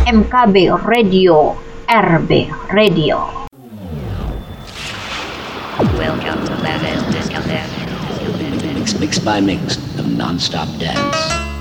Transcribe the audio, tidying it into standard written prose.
MKB Radio, RB Radio. Welcome to Planet Discotheque. Mix by mix of non-stop dance.